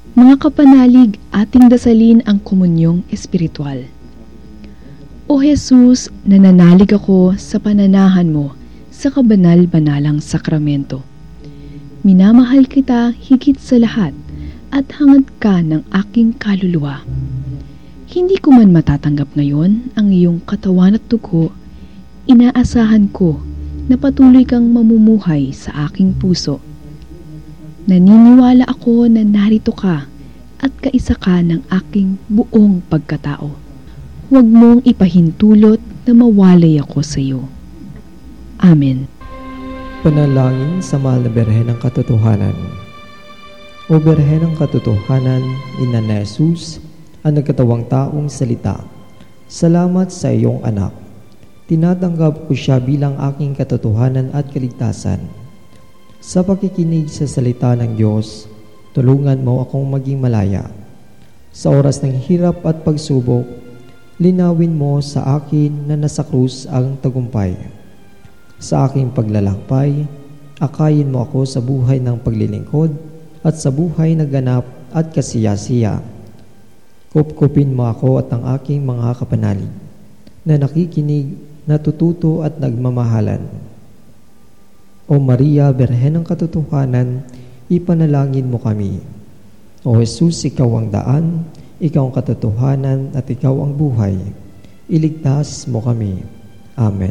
Mga kapanalig, ating dasalin ang komunyong espiritual. O Jesus, nananalig ako sa pananahan mo sa kabanal-banalang sakramento. Minamahal kita higit sa lahat at hangad ka ng aking kaluluwa. Hindi ko man matatanggap ngayon ang iyong katawan at dugo, inaasahan ko na patuloy kang mamumuhay sa aking puso. Naniniwala ako na narito ka at kaisa ka ng aking buong pagkatao. Huwag mong ipahintulot na mawalay ako sa iyo. Amen. Panalangin sa mahal na Birhen ng Katotohanan. O Birhen ng Katotohanan, Ina ni Jesus, ang nagkatawang taong salita, salamat sa iyong anak. Tinatanggap ko siya bilang aking katotohanan at kaligtasan. Sa pakikinig sa salita ng Diyos, tulungan mo akong maging malaya. Sa oras ng hirap at pagsubok, linawin mo sa akin na nasa krus ang tagumpay. Sa aking paglalakbay, akayin mo ako sa buhay ng paglilingkod at sa buhay na ganap at kasiya-siya. Kupkupin mo ako at ang aking mga kapanalig na nakikinig, natututo at nagmamahalan. O Maria, Birhen ng Katotohanan, ipanalangin mo kami. O Jesus, ikaw ang daan, ikaw ang katotohanan at ikaw ang buhay. Iligtas mo kami. Amen.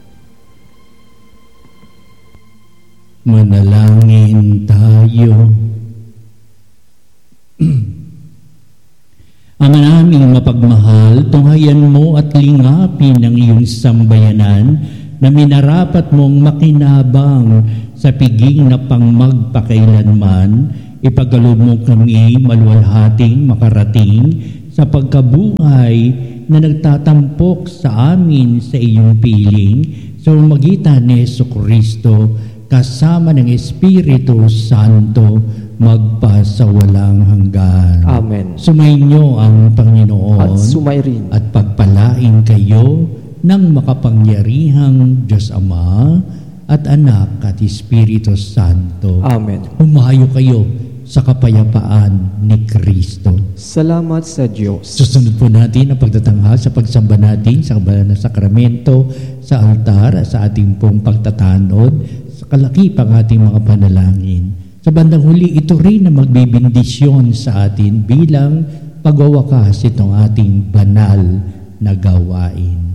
Manalangin tayo. Ama naming mapagmahal, tunghayan mo at lingapin ang iyong sambayanan na minarapat mong makinabang sa piging na pangmagpakailanman. Ipagkaloob mo kami maluwalhating makarating sa pagkabuhay na nagtatampok sa amin sa iyong piling sa pamamagitan ni Jesucristo kasama ng Espiritu Santo magpasawalang hanggan. Amen. Sumainyo ang Panginoon At sumairin. at pagpalain kayo ng makapangyarihang Diyos Ama at Anak at Espiritu Santo. Amen. Humayo kayo sa kapayapaan ni Kristo. Salamat sa Diyos. Susunod po natin ang pagtatanghal sa pagsamba natin sa kabanal na sakramento sa altar at sa ating pong pagtatanod sa kalakipang ating mga panalangin. Sa bandang huli, ito rin na magbibindisyon sa atin bilang pagwawakas itong ating banal na gawain.